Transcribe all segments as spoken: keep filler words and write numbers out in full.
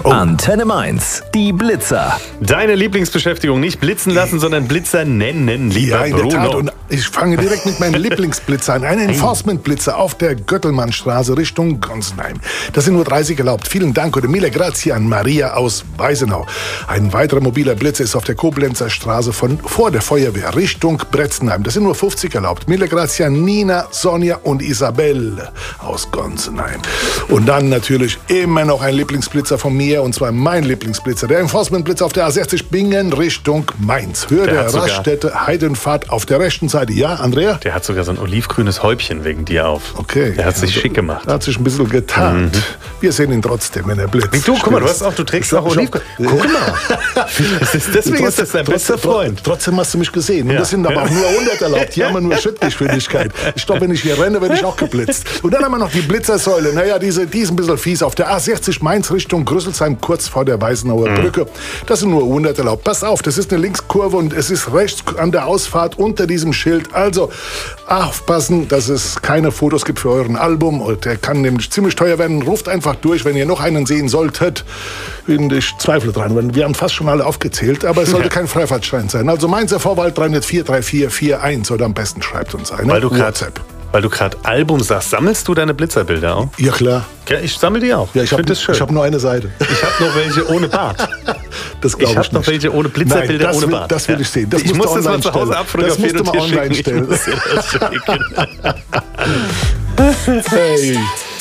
Oh. Antenne Mainz, die Blitzer. Deine Lieblingsbeschäftigung nicht blitzen lassen, sondern Blitzer nennen, lieber Ja, in Bruno. der Tat. Und ich fange direkt mit meinem Lieblingsblitzer an. Ein Enforcement-Blitzer auf der Göttelmannstraße Richtung Gonsenheim. Das sind nur dreißig erlaubt. Vielen Dank oder mille grazie an Maria aus Weisenau. Ein weiterer mobiler Blitzer ist auf der Koblenzer Straße von vor der Feuerwehr Richtung Bretzenheim. Das sind nur fünfzig erlaubt. Mille grazie an Nina, Sonja und Isabelle aus Gonsenheim. Und dann natürlich immer noch ein Lieblingsblitzer von mir, und zwar mein Lieblingsblitzer. Der Enforcement-Blitzer auf der A sechzig Bingen Richtung Mainz. Höhe der, der Raststätte Heidenfahrt auf der rechten Seite. Ja, Andrea? Der hat sogar so ein olivgrünes Häubchen wegen dir auf. Okay. Der hat sich also, schick gemacht. Er hat sich ein bisschen getan. Mhm. Wir sehen ihn trotzdem, wenn er blitzt. Wie du, guck mal, du hast auch, du trägst auch olivgrün. Guck mal. Das ist, deswegen ist das dein bester Freund. Trotzdem hast du mich gesehen. Und ja. das sind aber auch nur hundert erlaubt. Hier haben wir nur Schrittgeschwindigkeit. Ich glaube, wenn ich hier renne, werde ich auch geblitzt. Und dann haben wir noch die Blitzersäule. Naja, diese, die ist ein bisschen fies. Auf der A sechzig Mainz Richtung Grüsselsheim, kurz vor der Weißenauer mhm. Brücke. Das sind nur hundert erlaubt. Pass auf, das ist eine Linkskurve und es ist rechts an der Ausfahrt unter diesem Schild. Also aufpassen, dass es keine Fotos gibt für euren Album. Und der kann nämlich ziemlich teuer werden. Ruft einfach durch, wenn ihr noch einen sehen solltet. Ich zweifle dran. Wir haben fast schon alle aufgezählt, aber es sollte kein Freifahrtschein sein. Also Mainzer Vorwahl drei null vier drei vier vier eins oder am besten schreibt uns eine. Weil du grad, WhatsApp. Weil du gerade Album sagst, sammelst du deine Blitzerbilder auch? Ja, klar. Ja, ich sammle die auch. Ja, ich habe hab nur eine Seite. Ich habe noch welche ohne Bart. Das glaube ich, ich habe noch welche ohne Blitzerbilder Nein, ohne will, Bart. Das will ich sehen. Das ich muss das mal zu Hause abfotografieren und dir online stellen. Hey.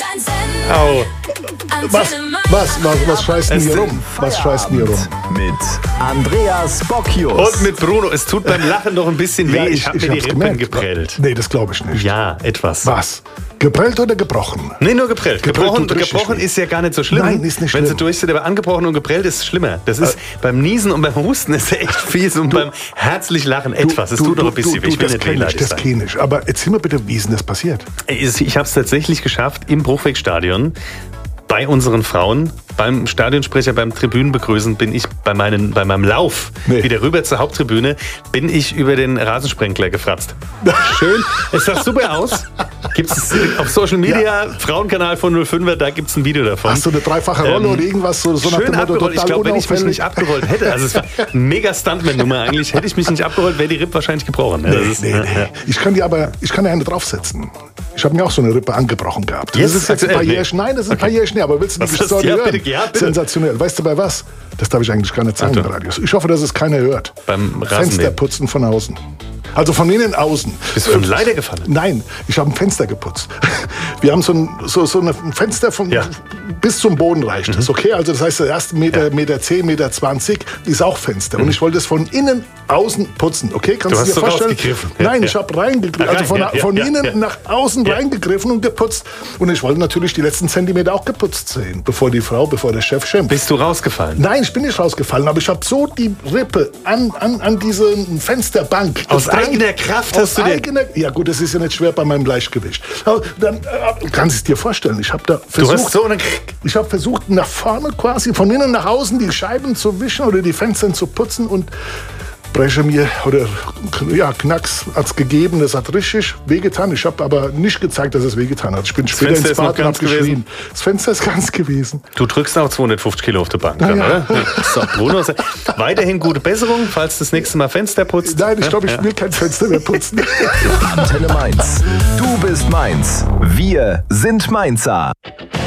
Au. Was, was, was, was scheißt denn hier rum? Was scheißt denn hier rum? Mit Andreas Bocchius. Und mit Bruno. Es tut beim Lachen noch ein bisschen weh. Ja, ich ich, habe ich mir die hab's Rippen gemerkt. geprellt. Nee, das glaube ich nicht. Ja, etwas. Was? Geprellt oder gebrochen? Nee, nur geprellt. Geprellt Gebrochen, tut richtig gebrochen weh. ist ja gar nicht so schlimm. Nein, ist nicht schlimm. Wenn sie durch sind, aber angebrochen und geprellt ist schlimmer. Das ist beim Niesen und beim Husten ist echt fies und du, beim herzlich Lachen etwas. Es tut doch ein bisschen weh. Ich will das nicht kenne ich, wehleidig das sein. kenne ich. Aber erzähl mir bitte, wie ist denn das passiert? Ich habe es tatsächlich geschafft, im Bruchwegstadion bei unseren Frauen, beim Stadionsprecher, beim Tribünenbegrüßen, bin ich bei, meinen, bei meinem Lauf nee. wieder rüber zur Haupttribüne, bin ich über den Rasensprenkler gefratzt. Schön, es sah super aus. Gibt es auf Social Media, ja. Frauenkanal von null fünfer, da gibt es ein Video davon. Hast du eine dreifache Rolle ähm, oder irgendwas? So, so schön nach dem Motto, abgerollt. Ich glaube, wenn ich mich nicht abgerollt hätte, also es war eine mega Stuntman-Nummer eigentlich, hätte ich mich nicht abgerollt, wäre die Rippe wahrscheinlich gebrochen. Nee, ist, nee, ja, nee. Ja. Ich kann die aber, ich kann dir eine draufsetzen. Ich habe mir auch so eine Rippe angebrochen gehabt. Yes, das ist jetzt ein paar nee. Jährchen. Nein, das ist ein Okay. paar Jährchen her. Aber willst du die Was Story ja, hören? bitte, ja, bitte. Sensationell. Weißt du bei was? Das darf ich eigentlich gar nicht sagen im Radio. Ich hoffe, dass es keiner hört. Beim Rasenmähen. Fensterputzen von außen. Also von innen außen. Bist du von Leiter gefallen? Nein, ich habe ein Fenster geputzt. Wir haben so ein, so, so ein Fenster von Ja. bis zum Boden reicht. Mhm. Das ist okay. Also das heißt, der erste Meter, Ja. Meter zehn, Meter zwanzig ist auch Fenster. Mhm. Und ich wollte es von innen außen putzen. Okay, kannst Du du hast dir so vorstellen? rausgegriffen. Ja, Nein, ja. ich habe reingegriffen. Ach, Also von, rein, ja, von ja, innen ja. nach außen Ja. reingegriffen und geputzt. Und ich wollte natürlich die letzten Zentimeter auch geputzt sehen, bevor die Frau, bevor der Chef schimpft. Bist du rausgefallen? Nein, ich bin nicht rausgefallen, aber ich habe so die Rippe an, an, an diese Fensterbank. Aus Das eigener Kraft aus hast du den... eigener, Ja gut, das ist ja nicht schwer bei meinem Gleichgewicht. Aber dann äh, kannst du es dir vorstellen, ich habe da Du versucht, hast so eine... ich habe versucht nach vorne quasi, von innen nach außen die Scheiben zu wischen oder die Fenster zu putzen und breche mir, oder ja, Knacks hat es gegeben, das hat richtig wehgetan. Ich habe aber nicht gezeigt, dass es wehgetan hat. Ich bin später Fenster ins ist noch Bad und ganz habe geschrien. gewesen? Das Fenster ist ganz gewesen. Du drückst auch zweihundertfünfzig Kilo auf der Bank, Na dann, ja. oder? So, Bruno, weiterhin gute Besserung, falls das nächste Mal Fenster putzt. Nein, ich glaube, ich Ja. will kein Fenster mehr putzen. Antenne Mainz. Du bist Mainz. Wir sind Mainzer.